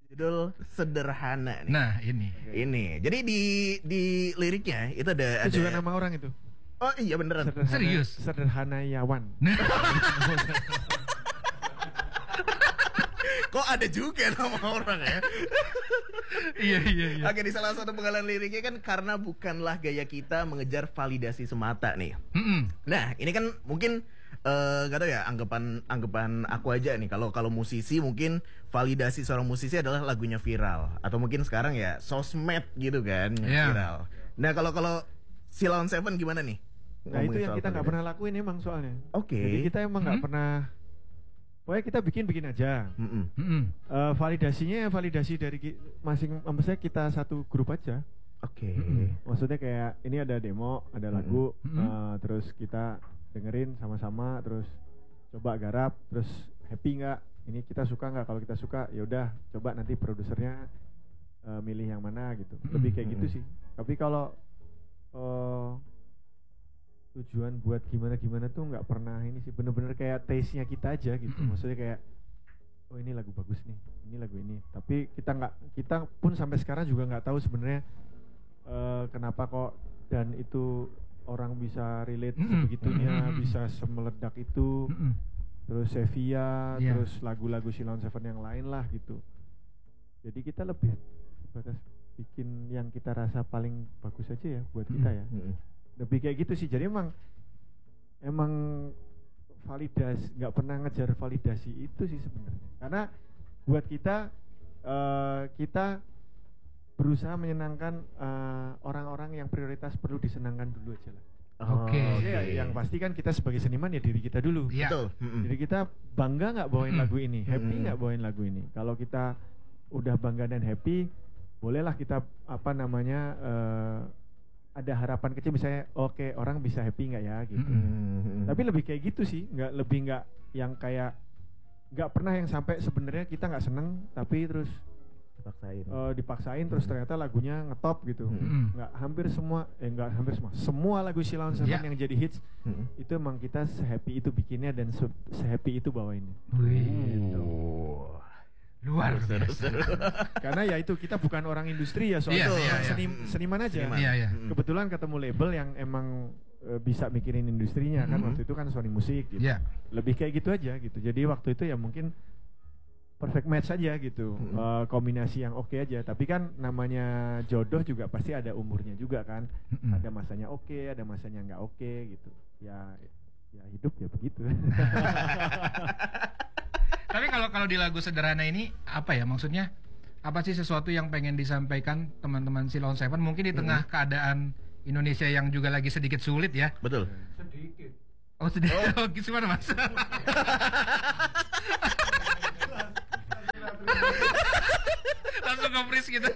Judul Sederhana nih. Nah, ini. Ini. Jadi di liriknya itu ada Itu juga nama orang itu. Oh iya beneran. Serius? Sederhanayawan. Kok ada juga nama orang ya? Iya. Oke, di salah satu penggalan liriknya kan karena bukanlah gaya kita mengejar validasi semata nih. Nah, ini kan mungkin gak tau ya, anggapan aku aja nih. Kalau musisi mungkin validasi seorang musisi adalah lagunya viral, atau mungkin sekarang ya sosmed gitu kan viral. Nah, kalau Sheila on 7 gimana nih? Nah, itu yang kita nggak pernah lakuin emang soalnya. Oke. Jadi kita emang nggak pernah. Pokoknya kita bikin aja. Validasinya validasi dari maksudnya kita satu grup aja. Oke. Maksudnya kayak ini ada demo, ada lagu, terus kita dengerin sama-sama, terus coba garap, terus happy nggak? Ini kita suka nggak? Kalau kita suka, ya udah coba nanti produsernya milih yang mana gitu. Lebih kayak gitu sih. Tapi kalau tujuan buat gimana tuh nggak pernah ini sih, bener-bener kayak taste-nya kita aja gitu. Maksudnya kayak oh ini lagu bagus nih, ini lagu ini. Tapi kita pun sampai sekarang juga nggak tahu sebenarnya kenapa kok dan itu orang bisa relate sebegitunya, bisa semeledak itu. Terus Sevilla, terus lagu-lagu Sheila on 7 yang lain lah gitu. Jadi kita lebih batas bikin yang kita rasa paling bagus aja ya buat kita ya. Lebih kayak gitu sih. Jadi emang validasi, nggak pernah ngejar validasi itu sih sebenarnya. Karena buat kita kita berusaha menyenangkan orang-orang yang prioritas perlu disenangkan dulu aja lah. Oke. Yang pasti kan kita sebagai seniman ya diri kita dulu. Betul. Jadi kita bangga nggak bawain lagu ini, happy nggak bawain lagu ini. Kalau kita udah bangga dan happy, bolehlah kita ada harapan kecil misalnya, oke, orang bisa happy nggak ya gitu. Tapi lebih kayak gitu sih, nggak yang kayak nggak pernah yang sampai sebenarnya kita nggak seneng tapi terus dipaksain terus ternyata lagunya ngetop gitu. Nggak hampir semua lagu Sheila on 7 yang jadi hits itu emang kita se-happy itu bikinnya dan se-happy itu bawainnya. Luar biasa. Karena ya itu kita bukan orang industri ya, soalnya seniman aja. Kebetulan ketemu label yang emang bisa mikirin industrinya kan, waktu itu kan Sony Music gitu. Lebih kayak gitu aja gitu. Jadi waktu itu ya mungkin perfect match aja gitu. Kombinasi yang oke aja. Tapi kan namanya jodoh juga pasti ada umurnya juga kan. Ada masanya oke, ada masanya nggak oke gitu. Ya hidup ya begitu. Tapi kalau di lagu Sederhana ini apa ya maksudnya? Apa sih sesuatu yang pengen disampaikan teman-teman Sheila on 7 mungkin di tengah keadaan Indonesia yang juga lagi sedikit sulit ya? Betul. Sedikit. Oh sedikit. Oh gimana Mas? Langsung nge-freeze gitu.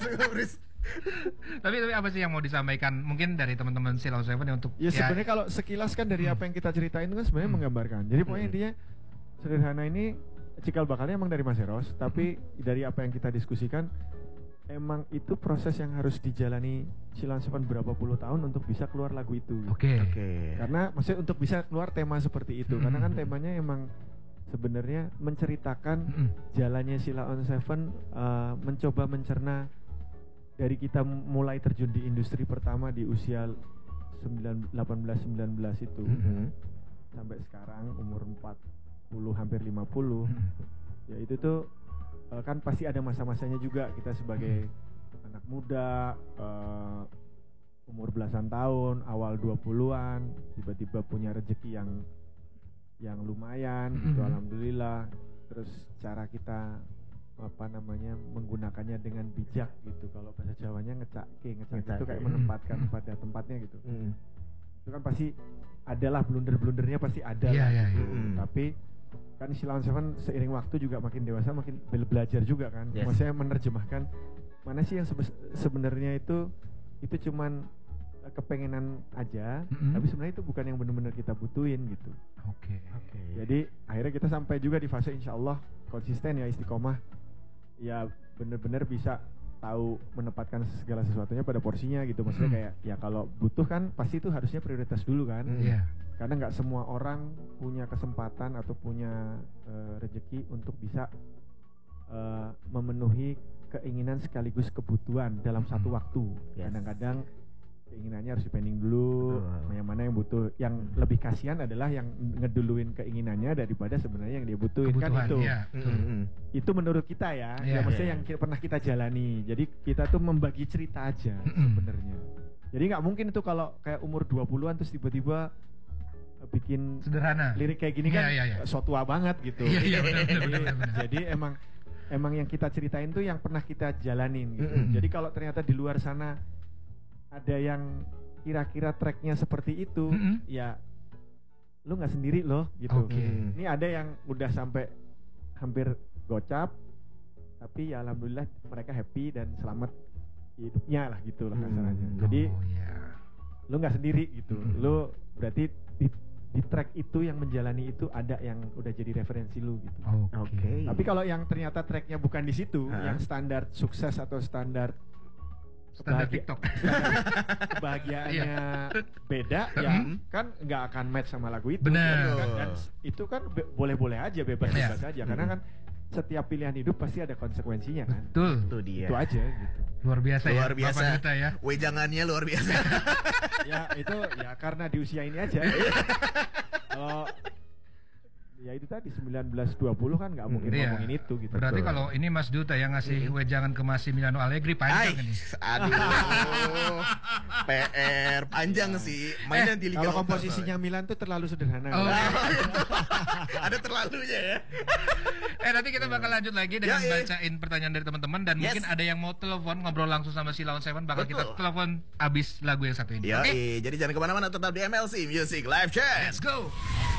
Tapi apa sih yang mau disampaikan mungkin dari teman-teman Sheila on 7 untuk ya sebenarnya kalau sekilas kan dari apa yang kita ceritain itu kan sebenarnya menggambarkan. Jadi pokoknya intinya Sederhana ini cikal bakalnya emang dari Mas Eros, tapi dari apa yang kita diskusikan emang itu proses yang harus dijalani Sheila on 7 berapa puluh tahun untuk bisa keluar lagu itu. Oke. Karena maksudnya untuk bisa keluar tema seperti itu, karena kan temanya emang sebenarnya menceritakan jalannya Sheila on 7 mencoba mencerna dari kita mulai terjun di industri pertama di usia 18-19 itu sampai sekarang umur 40 hampir 50 ya itu tuh kan pasti ada masa-masanya juga kita sebagai anak muda umur belasan tahun awal 20-an tiba-tiba punya rezeki yang lumayan gitu alhamdulillah. Terus cara kita menggunakannya dengan bijak gitu, kalau bahasa Jawanya ngecak itu kayak menempatkan pada tempatnya gitu. Itu kan pasti adalah blunder-blundernya pasti ada tapi kan Sheila on 7 seiring waktu juga makin dewasa makin belajar juga kan. Maksudnya menerjemahkan mana sih yang sebenarnya itu cuman kepengenan aja, tapi sebenarnya itu bukan yang benar-benar kita butuhin gitu. Oke. Jadi akhirnya kita sampai juga di fase insya Allah konsisten ya, istiqomah ya, benar-benar bisa tahu menempatkan segala sesuatunya pada porsinya gitu. Maksudnya kayak ya kalau butuh kan pasti itu harusnya prioritas dulu kan. Karena nggak semua orang punya kesempatan atau punya rezeki untuk bisa memenuhi keinginan sekaligus kebutuhan dalam satu waktu. Yes. Kadang-kadang keinginannya harus dipending dulu. Betul. Yang mana yang butuh, yang lebih kasihan adalah yang ngeduluin keinginannya daripada sebenarnya yang dia butuhin. Kan itu. Ya. Itu menurut kita ya, ya maksudnya yang pernah kita jalani. Jadi kita tuh membagi cerita aja sebenarnya. Jadi nggak mungkin itu kalau kayak umur 20-an terus tiba-tiba bikin sederhana lirik kayak gini kan so tua banget gitu. Benar. Jadi emang yang kita ceritain tuh yang pernah kita jalanin gitu. Jadi kalau ternyata di luar sana ada yang kira-kira tracknya seperti itu, ya lu nggak sendiri loh gitu. Ini ada yang udah sampai hampir gocap, tapi ya alhamdulillah mereka happy dan selamat hidupnya lah gitu lah kasarannya. Jadi lu nggak sendiri gitu. Lu berarti di track itu yang menjalani itu ada yang udah jadi referensi lu gitu. Oke. Tapi kalau yang ternyata tracknya bukan di situ, yang standar sukses atau standar TikTok, kebahagiaannya beda, ya kan nggak akan match sama lagu itu. Benar. Kan? Dan itu kan boleh-boleh aja, bebas-bebas aja. Karena kan setiap pilihan hidup pasti ada konsekuensinya kan. Betul. Itu dia. Itu aja gitu. Luar biasa Luar biasa. Bapak Duta ya. Wejangannya luar biasa. Ya itu ya karena di usia ini aja. Kalau ya itu tadi 19-20 kan nggak mungkin ngomongin itu gitu. Berarti kalau ini Mas Duta yang ngasih wejangan ke Massimiliano Allegri panjang ini. Aduh. PR panjang sih. Mainnya di Liga kalau Lokal komposisinya Milan tuh terlalu sederhana. ada terlalunya ya. Nanti kita bakal lanjut lagi dengan bacain pertanyaan dari teman-teman dan mungkin ada yang mau telepon ngobrol langsung sama si Lawan Seven, bakal kita telepon abis lagu yang satu ini. Jadi jangan kemana-mana, tetap di MLC Music Live Chat. Let's go.